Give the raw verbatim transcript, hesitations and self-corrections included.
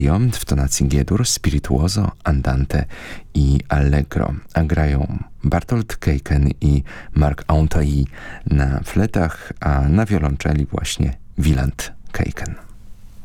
W tonacji G-dur, spirituoso, andante i allegro, a grają Bartold Keiken i Marc Antoyi na fletach, a na wiolonczeli właśnie Wieland Keiken.